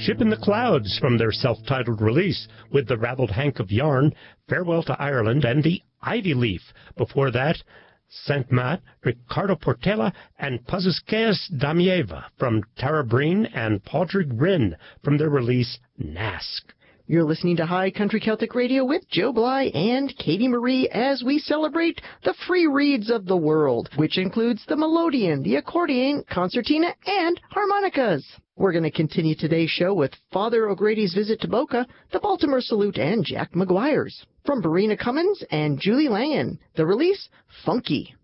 Ship in the Clouds from their self-titled release with the Ravelled Hank of Yarn, Farewell to Ireland, and the Ivy Leaf. Before that, Saint Mat, Ricardo Portela, and Pazuskeas Damieva from Tara Breen and Padraig Rinn from their release Nask. You're listening to High Country Celtic Radio with Joe Bly and Katie Marie as we celebrate the free reeds of the world, which includes the melodeon, the accordion, concertina, and harmonicas. We're going to continue today's show with Father O'Grady's Visit to Boca, the Baltimore Salute, and Jack McGuire's. From Barina Cummins and Julie Langan, the release, Funky.